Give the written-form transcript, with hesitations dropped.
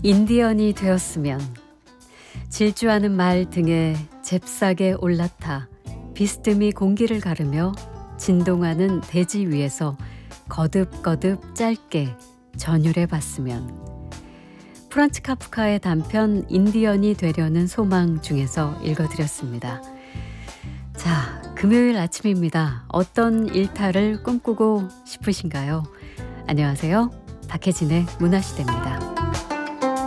인디언이 되었으면 질주하는 말 등에 잽싸게 올라타 비스듬히 공기를 가르며 진동하는 대지 위에서 거듭거듭 짧게 전율해 봤으면. 프란츠 카프카의 단편 인디언이 되려는 소망 중에서 읽어드렸습니다. 자, 금요일 아침입니다. 어떤 일탈을 꿈꾸고 싶으신가요? 안녕하세요. 박혜진의 문화시대입니다.